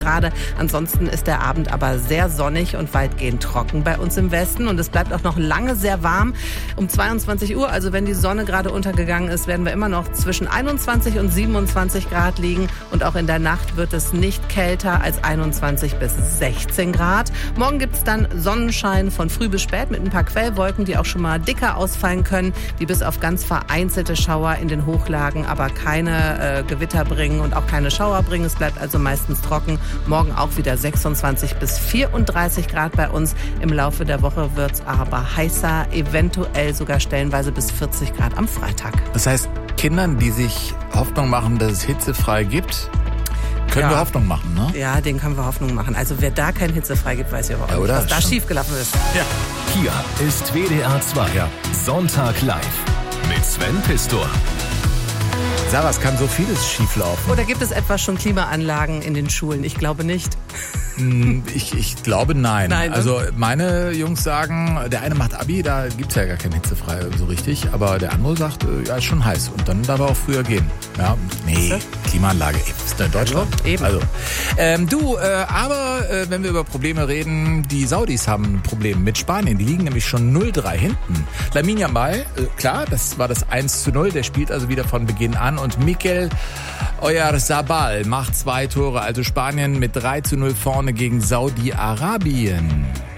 Gerade ansonsten ist der Abend aber sehr sonnig und weitgehend trocken bei uns im Westen und es bleibt auch noch lange sehr warm. Um 22 Uhr, also wenn die Sonne gerade untergegangen ist, werden wir immer noch zwischen 21 und 27 Grad liegen und auch in der Nacht wird es nicht kälter als 21 bis 16 Grad. Morgen gibt es dann Sonnenschein von früh bis spät mit ein paar Quellwolken, die auch schon mal dicker ausfallen können, die bis auf ganz vereinzelte Schauer in den Hochlagen aber keine Gewitter bringen und auch keine Schauer bringen. Es bleibt also meistens trocken. Morgen auch wieder 26 bis 34 Grad bei uns. Im Laufe der Woche wird es aber heißer, eventuell sogar stellenweise bis 40 Grad am Freitag. Das heißt, Kindern, die sich Hoffnung machen, dass es hitzefrei gibt, können wir Hoffnung machen, ne? Ja, denen können wir Hoffnung machen. Also wer da kein hitzefrei gibt, weiß ja auch nicht, was da schiefgelaufen ist. Ja. Hier ist WDR 2. Ja. Sonntag live mit Sven Pistor. Sarah, es kann so vieles schieflaufen. Oder gibt es etwa schon Klimaanlagen in den Schulen? Ich glaube nicht. Ich glaube nein. Nein, ne? Also meine Jungs sagen, der eine macht Abi, da gibt's ja gar kein hitzefrei so richtig. Aber der andere sagt, ja, ist schon heiß. Und dann darf er auch früher gehen. Ja, nee, Klimaanlage, ist in Deutschland. Eben. Also, aber wenn wir über Probleme reden, die Saudis haben ein Problem mit Spanien. Die liegen nämlich schon 0-3 hinten. Lamine Yamal, klar, das war das 1-0. Der spielt also wieder von Beginn an. Und Mikel Oyarzabal macht 2 Tore. Also Spanien mit 3-0 vorne gegen Saudi-Arabien.